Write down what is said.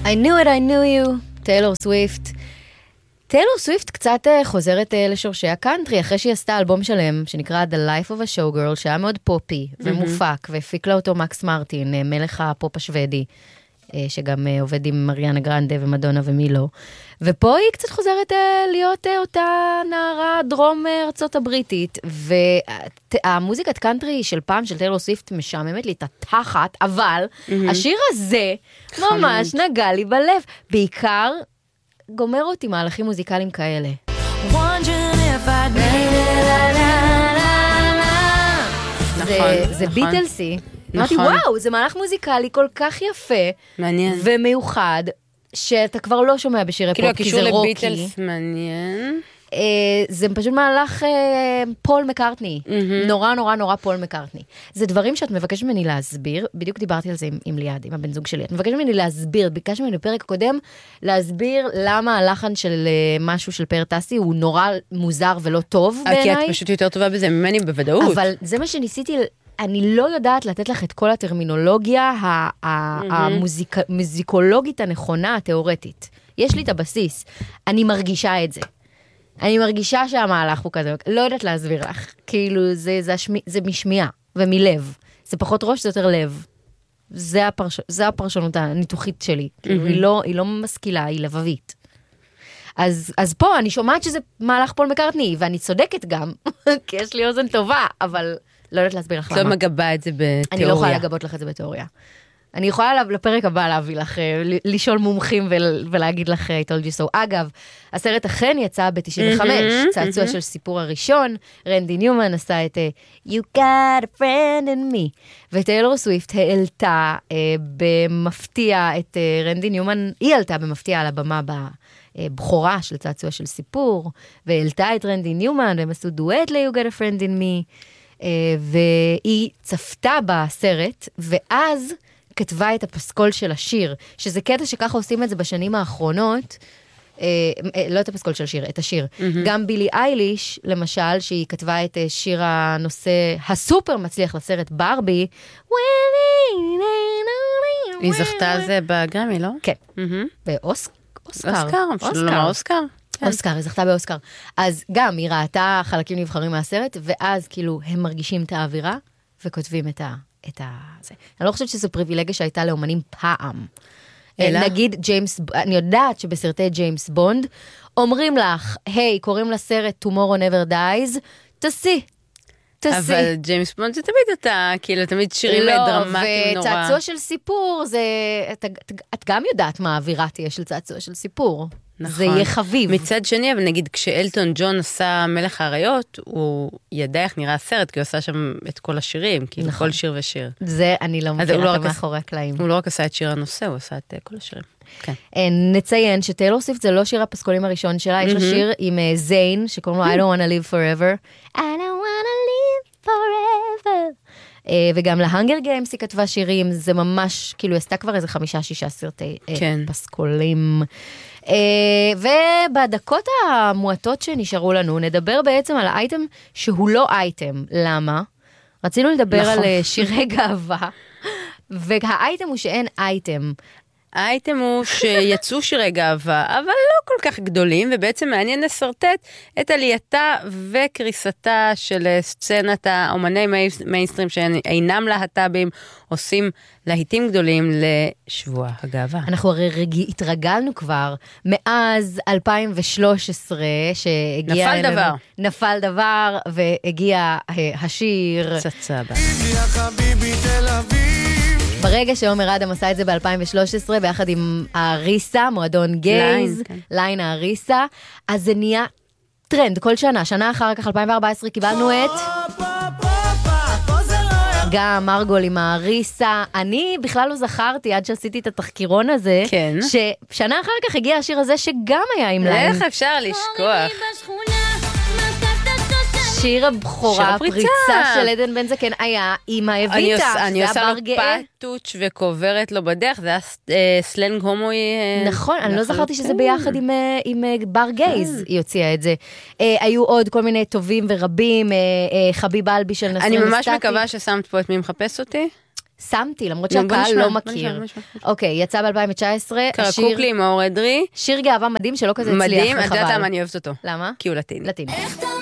knew it, I knew you, טיילור סוויפט. טיילור סוויפט קצת חוזרת לשורשי הקאנטרי, אחרי שהיא עשתה אלבום שלם, שנקרא The Life of a Showgirl, שהיה מאוד פופי ומופק, והפיק לה אותו מקס מרטין, מלך הפופ השוודי, שגם עובד עם מריאנה גרנדה ומדונה ומילו. ופה היא קצת חוזרת להיות אותה נערה דרום ארצות הבריטית, והמוזיקת קאנטרי של פעם של טיילור סוויפט משעממת לי את התחת, אבל השיר הזה ממש נגע לי בלב, בעיקר גומר אותי מהלכים מוזיקליים כאלה. זה ביטלסי. אמרתי, וואו, זה מהלך מוזיקלי כל כך יפה ומיוחד, שאתה כבר לא שומע בשירי פופ, כי זה רוקי. כאילו, הקישור לביטלס מעניין. זה פשוט מהלך פול מקארטני, נורא נורא נורא פול מקארטני. זה דברים שאת מבקשת ממני להסביר, בדיוק דיברתי על זה עם ליעד, עם הבן זוג שלי, את מבקשת ממני להסביר, ביקשת ממני בפרק הקודם, להסביר למה הלחן של משהו של פאר טסי הוא נורא מוזר ולא טוב בעיניי. כי את פשוט יותר טובה בזה ממני בוודאות. אבל זה מה שניסיתי, אני לא יודעת לתת לך את כל הטרמינולוגיה המוזיקולוגית הנכונה, התיאורטית. יש לי את הבסיס, אני מרגישה את זה. אני מרגישה שהמהלך הוא כזה, לא יודעת להסביר לך, כאילו זה משמיעה ומלב, זה פחות ראש, זה יותר לב, זה הפרשנות הניתוחית שלי, כאילו היא לא משכילה, היא לבבית. אז פה אני שומעת שזה מהלך פול מקארטני, ואני צודקת גם, כי יש לי אוזן טובה, אבל לא יודעת להסביר לך למה. לא מגבה את זה בתיאוריה. אני לא יכולה לגבות לך את זה בתיאוריה. אני יכולה לפרק הבא להביא לך, לשאול מומחים ולהגיד לך, I told you so. אגב, הסרט אכן יצא ב-95, צעצוע של סיפור הראשון, רנדי ניומן עשה את You got a friend in me, וטיילור סוויפט העלתה במפתיע את רנדי ניומן, היא עלתה במפתיע על הבמה בבחורה של צעצוע של סיפור, והעלתה את רנדי ניומן, והם עשו דואט ל-You got a friend in me, והיא צפתה בסרט, ואז כתבה את הפסקול של השיר, שזה קטע שככה עושים את זה בשנים האחרונות, לא את הפסקול של השיר, את השיר. גם בילי אייליש, למשל, שהיא כתבה את שיר הנושא הסופר מצליח לסרט ברבי, היא זכתה על זה בגרמי, לא? כן. באוסקר. אוסקר? אוסקר, היא זכתה באוסקר. אז גם היא ראתה חלקים נבחרים מהסרט, ואז כאילו הם מרגישים את האווירה, וכותבים את זה. אני לא חושבת שזו פריבילגיה שהייתה לאומנים פעם. נגיד ג'יימס, אני יודעת שבסרטי ג'יימס בונד, אומרים לך, היי, קוראים לסרט Tomorrow Never Dies, תעשי. אבל ג'יימס בונד זה תמיד אתה, כאילו, תמיד שירים דרמטיים נורא. וצעצוע של סיפור, את גם יודעת מה האווירה תהיה של צעצוע של סיפור. נכון. זה יהיה חביב. מצד שני, אבל נגיד, כשאלטון ג'ון עשה מלך האריות, הוא ידע איך נראה הסרט, כי הוא עשה שם את כל השירים, כאילו נכון. כל שיר ושיר. זה אני לא מכירה את מאחורי הקלעים. הוא לא רק עשה את שיר הנושא, הוא עשה את כל השירים. כן. נציין שטיילור סוויפט זה לא שיר הפסקולים הראשון שלה, יש לה שיר עם זיין, שקוראים לו I don't wanna live forever. I don't wanna live forever. וגם להנגר גיימס היא כתבה שירים, זה ממש, כאילו, עשתה כבר איזה 5-6 סרטי פסקולים. ובדקות המועטות שנשארו לנו, נדבר בעצם על האייטם שהוא לא אייטם. למה? רצינו לדבר על שירי גאווה, והאייטם הוא שאין אייטם. האייטם הוא שיצאו שירי גאווה, אבל לא כל כך גדולים, ובעצם מעניין לסרטט את עלייתה וקריסתה של סצנת האומני מיינסטרים שאינם להט"בים, עושים להיטים גדולים לשבוע הגאווה. אנחנו הרי התרגלנו כבר מאז 2013 שהגיע... נפל דבר, והגיע השיר... צצבה. ברגע שעומר אדם עשה את זה ב-2013, ביחד עם האריסה, מועדון גייז, ליין האריסה, אז זה נהיה טרנד כל שנה. שנה אחר כך, 2014, קיבלנו את... גם מרגול עם האריסה. אני בכלל לא זכרתי, עד שעשיתי את התחקירון הזה, ששנה אחר כך הגיע השיר הזה, שגם היה עם ליין. איך אפשר לשכוח? שיר הבכורה, הפריצה של עדן בן זקן היה אמא הביטה. אני עושה לו פטוץ' וקוברת לו בדרך, זה היה סלנג הומואי. נכון, אני לא זכרתי שזה ביחד עם בר גייז, היא הוציאה את זה. היו עוד כל מיני טובים ורבים, חביב אלבי של נסרין אני ממש מקווה ששמת פה את מי מחפש אותי. שמתי, למרות שהקהל לא מכיר. אוקיי, יצא ב-2019. קרקוקלי, מאור אדרי. שיר גאווה מדהים שלא כזה הצליח. מדהים, את יודעת למה אני אוהבת אותו. למה? כי הוא לטיני. לטיני.